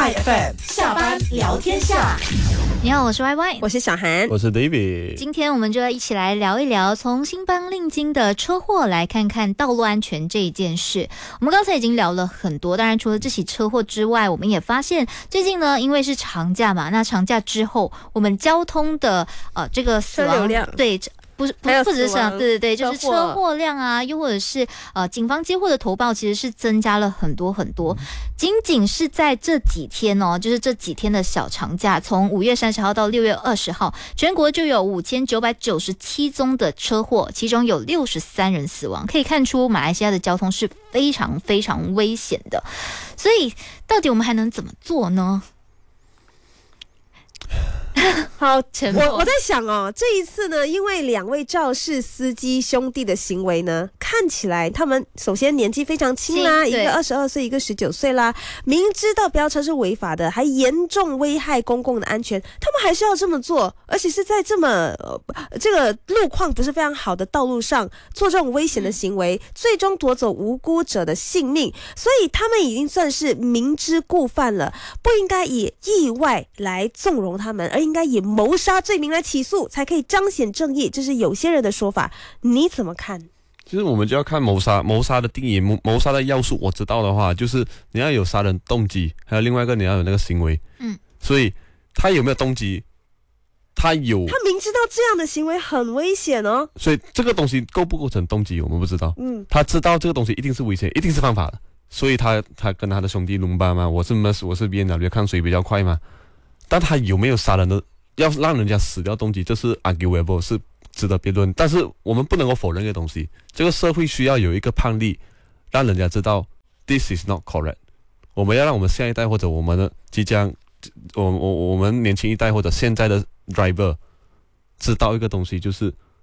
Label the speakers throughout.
Speaker 1: IFM 下班聊天下。
Speaker 2: 你好，我是 YY，
Speaker 3: 我是小韩，
Speaker 4: 我是 David。
Speaker 2: 今天我们就要一起来聊一聊从新邦令金的车祸来看看道路安全这一件事。我们刚才已经聊了很多，当然除了这起车祸之外，我们也发现最近呢，因为是长假嘛，那长假之后，我们交通的这个死亡
Speaker 3: 车流量
Speaker 2: 对。不只是对，就是车祸量啊，又或者是警方接获的投报其实是增加了很多很多。仅是在这几天哦，就是这几天的小长假，从5月30号到6月20号，全国就有5997宗的车祸，其中有63人死亡。可以看出马来西亚的交通是非常非常危险的。所以到底我们还能怎么做呢？
Speaker 3: 好，我在想哦，这一次呢，因为两位肇事司机兄弟的行为呢，看起来他们首先年纪非常轻啦，一个22岁，一个19岁啦，明知道飙车是违法的，还严重危害公共的安全，他们还是要这么做，而且是在这么这个路况不是非常好的道路上做这种危险的行为，最终夺走无辜者的性命，所以他们已经算是明知故犯了，不应该以意外来纵容他们，而应该以谋杀罪名来起诉，才可以彰显正义，这是有些人的说法，你怎么看？
Speaker 4: 其实我们就要看谋杀的定义，谋杀的要素我知道的话，就是你要有杀人动机，还有另外一个你要有那个行为。所以他有没有动机？他明
Speaker 3: 知道这样的行为很危险哦，
Speaker 4: 所以这个东西构不构成动机我们不知道。他知道这个东西一定是危险，一定是犯法的，所以他跟他的兄弟龙巴嘛，我是 BMW， 看谁比较快嘛。但他有没有杀人的要让人家死掉动机，这是 arguable， 是值得辩论。但是我们不能够否认这个东西，这个社会需要有一个判例，让人家知道 this is not correct。我们要让我们下一代或者我们的我们年轻一代或者现在的 driver 知道一个东西，就是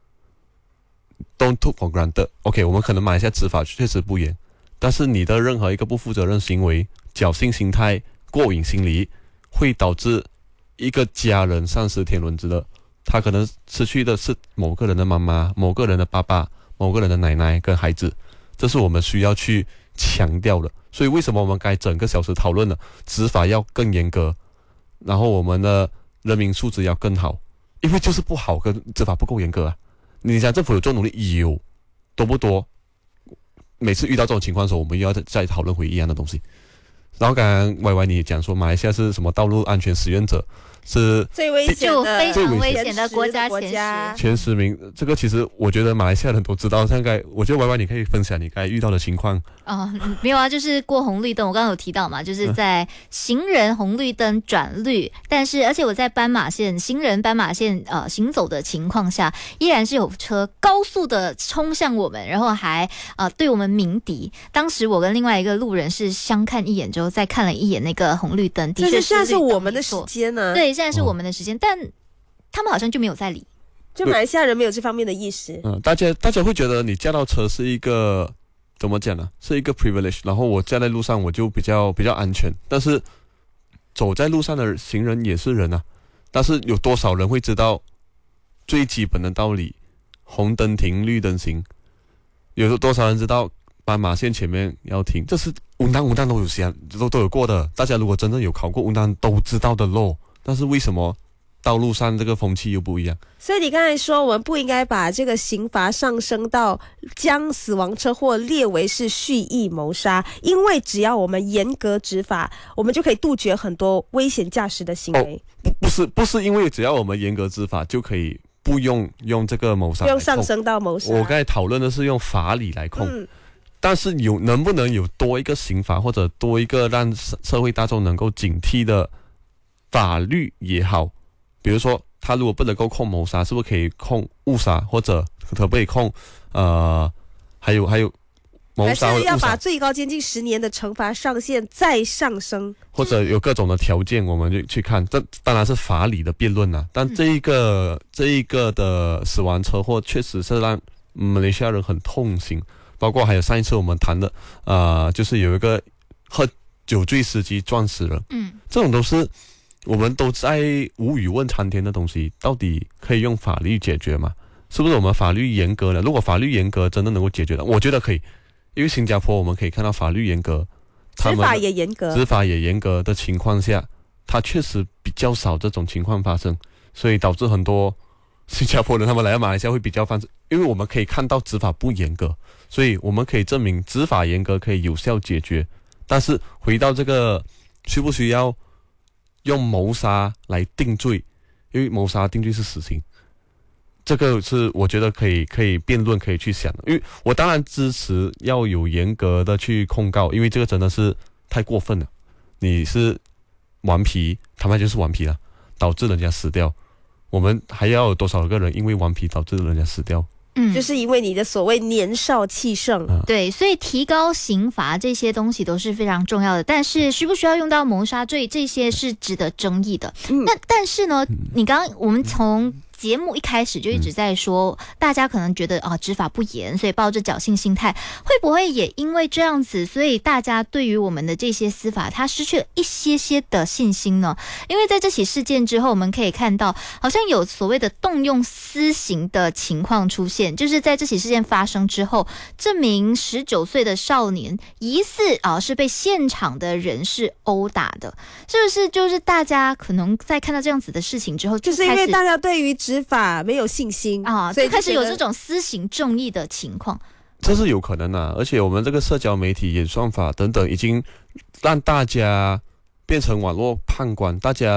Speaker 4: don't take for granted。OK， 我们可能马来西亚执法确实不严，但是你的任何一个不负责任行为、侥幸心态、过瘾心理，会导致一个家人丧失天伦之乐，他可能失去的是某个人的妈妈、某个人的爸爸、某个人的奶奶跟孩子，这是我们需要去强调的。所以为什么我们该整个小时讨论了执法要更严格，然后我们的人民素质要更好，因为就是不好跟执法不够严格啊。你讲政府有做努力，有多不多？每次遇到这种情况的时候，我们又要再讨论回一样的东西。然后刚刚 YY 你也讲说马来西亚是什么道路安全实验者，是
Speaker 3: 最危险的，
Speaker 2: 就非常危险的国家
Speaker 4: 前10名。这个其实我觉得马来西亚人都知道，我觉得 YY 你可以分享你该遇到的情况。
Speaker 2: 没有啊，就是过红绿灯，我刚刚有提到嘛，就是在行人红绿灯转绿，但是而且我在行人斑马线行走的情况下，依然是有车高速的冲向我们，然后还对我们鸣笛。当时我跟另外一个路人是相看一眼之后，再看了一眼那个红绿灯，的确是
Speaker 3: 现在是我们的时间呢。
Speaker 2: 对，现在是我们的时间，但他们好像就没有在理，
Speaker 3: 就马来西亚人没有这方面的意识。
Speaker 4: 大家会觉得你驾到车是一个怎么讲呢？是一个 privilege， 然后我驾在路上我就比较安全。但是走在路上的行人也是人啊，但是有多少人会知道最基本的道理？红灯停，绿灯行。有多少人知道斑马线前面要停？这是文档都有过的。大家如果真正有考过文档都知道的咯。但是为什么道路上这个风气又不一样？
Speaker 3: 所以你刚才说我们不应该把这个刑罚上升到将死亡车祸列为是蓄意谋杀，因为只要我们严格执法，我们就可以杜绝很多危险驾驶的行为。
Speaker 4: 不是因为只要我们严格执法就可以不用这个谋杀，
Speaker 3: 不用上升到谋杀。
Speaker 4: 我刚才讨论的是用法理来控。但是能不能有多一个刑罚，或者多一个让社会大众能够警惕的法律也好？比如说他如果不能够控谋杀，是不是可以控误杀，或者可不可以控还有谋杀，
Speaker 3: 还是要把最高监禁10年的惩罚上限再上升，
Speaker 4: 或者有各种的条件，我们就去看。这当然是法理的辩论啦。但这一个的死亡车祸确实是让马来西亚人很痛心。包括还有上一次我们谈的就是有一个喝酒醉司机撞死人。这种都是我们都在无语问苍天的东西，到底可以用法律解决吗？是不是我们法律严格了？如果法律严格真的能够解决的，我觉得可以。因为新加坡我们可以看到法律严格，
Speaker 3: 执法也严格，
Speaker 4: 执法也严格的情况下，它确实比较少这种情况发生，所以导致很多新加坡人他们来到马来西亚会比较犯罪，因为我们可以看到执法不严格，所以我们可以证明执法严格可以有效解决。但是回到这个需不需要用谋杀来定罪，因为谋杀定罪是死刑。这个是我觉得可以辩论，可以去想的。因为我当然支持要有严格的去控告，因为这个真的是太过分了。你是顽皮，他们就是顽皮了，导致人家死掉。我们还要有多少个人因为顽皮导致人家死掉？
Speaker 3: 就是因为你的所谓年少气盛。
Speaker 2: 对，所以提高刑罚这些东西都是非常重要的，但是需不需要用到谋杀罪，这些是值得争议的。那但是呢，你刚刚我们从节目一开始就一直在说，大家可能觉得执法不严，所以抱着侥幸心态，会不会也因为这样子，所以大家对于我们的这些司法，它失去了一些的信心呢？因为在这起事件之后，我们可以看到，好像有所谓的动用私刑的情况出现，就是在这起事件发生之后，这名19岁的少年疑似是被现场的人士殴打的，是不是？就是大家可能在看到这样子的事情之后，
Speaker 3: 就是因为大家对于执法没有信心
Speaker 2: 所以开始有这种私刑正义的情况，
Speaker 4: 这是有可能的。而且我们这个社交媒体、演算法等等，已经让大家变成网络判官，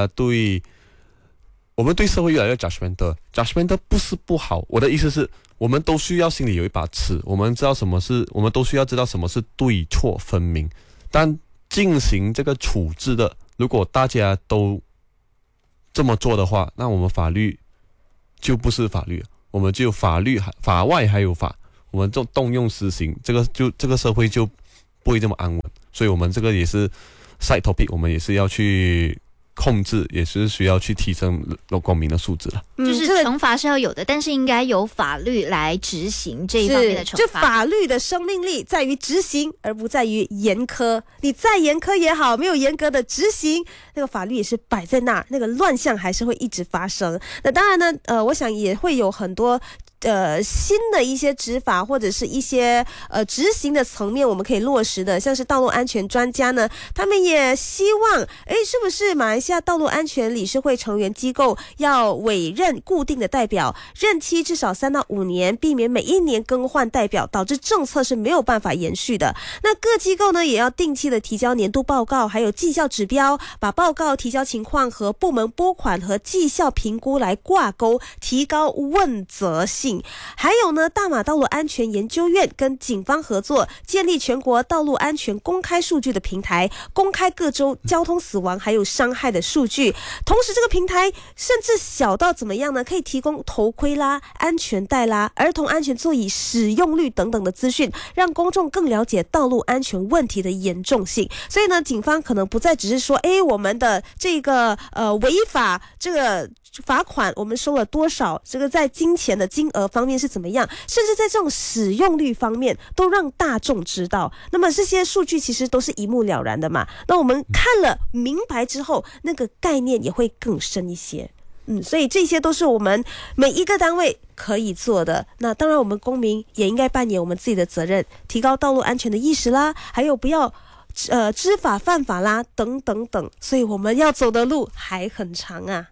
Speaker 4: 我们对社会越来越 judgmental 不是不好，我的意思是我们都需要心里有一把尺，我们都需要知道什么是对错分明。但进行这个处置的，如果大家都这么做的话，那我们法律就不是法律，我们就法外还有法，我们就动用私刑，这个社会就不会这么安稳。所以我们这个也是 side topic， 我们也是要去控制，也是需要去提升公民的素质了。
Speaker 2: 就是惩罚是要有的，但是应该由法律来执行这一方面的惩罚。
Speaker 3: 就法律的生命力在于执行，而不在于严苛。你再严苛也好，没有严格的执行，那个法律也是摆在那儿，那个乱象还是会一直发生。那当然呢，我想也会有很多新的一些执法或者是一些执行的层面我们可以落实的，像是道路安全专家呢，他们也希望是不是马来西亚道路安全理事会成员机构要委任固定的代表，任期至少3到5年，避免每一年更换代表，导致政策是没有办法延续的。那各机构呢也要定期的提交年度报告，还有绩效指标，把报告提交情况和部门拨款和绩效评估来挂钩，提高问责性。还有呢，大马道路安全研究院跟警方合作，建立全国道路安全公开数据的平台，公开各州交通死亡还有伤害的数据。同时这个平台甚至小到怎么样呢，可以提供头盔啦、安全带啦、儿童安全座椅使用率等等的资讯，让公众更了解道路安全问题的严重性。所以呢，警方可能不再只是说我们的这个违法这个罚款我们收了多少，这个在金钱的金额方面是怎么样，甚至在这种使用率方面都让大众知道。那么这些数据其实都是一目了然的嘛，那我们看了明白之后，那个概念也会更深一些。所以这些都是我们每一个单位可以做的。那当然我们公民也应该扮演我们自己的责任，提高道路安全的意识啦，还有不要知法犯法啦等等等。所以我们要走的路还很长啊。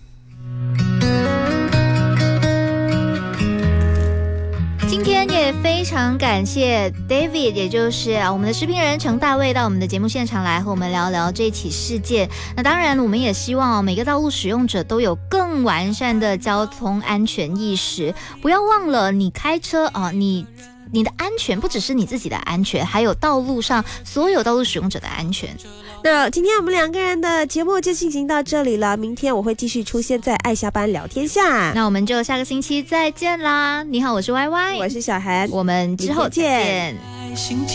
Speaker 2: 今天也非常感谢 David， 也就是我们的时评人程大卫到我们的节目现场来和我们聊聊这起事件。那当然我们也希望每个道路使用者都有更完善的交通安全意识，不要忘了你开车你的安全不只是你自己的安全，还有道路上所有道路使用者的安全。
Speaker 3: 那今天我们2个人的节目就进行到这里了，明天我会继续出现在爱下班聊天下，
Speaker 2: 那我们就下个星期再见啦。你好，我是 YY，
Speaker 3: 我是小涵，
Speaker 2: 我们之后再见。